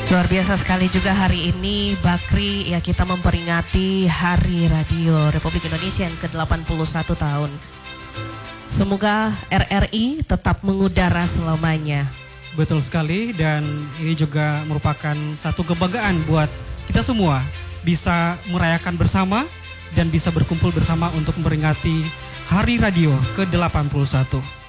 Luar biasa sekali juga hari ini Bakri, ya kita memperingati Hari Radio Republik Indonesia yang ke-81 tahun. Semoga RRI tetap mengudara selamanya. Betul sekali, dan ini juga merupakan satu kebanggaan buat kita semua bisa merayakan bersama dan bisa berkumpul bersama untuk memperingati Hari Radio ke-81.